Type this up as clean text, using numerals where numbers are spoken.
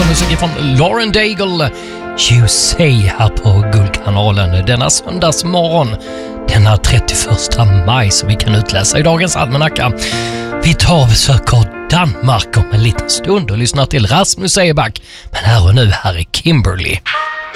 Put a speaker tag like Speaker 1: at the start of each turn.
Speaker 1: musik från Lauren Daigle. You Say här på Guldkanalen denna söndagsmorgon. Denna 31 maj som vi kan utläsa i dagens almanacka. Vi tar och besöker Danmark om en liten stund och lyssnar till Rasmus Seback. Men här och nu, här är Kimberly.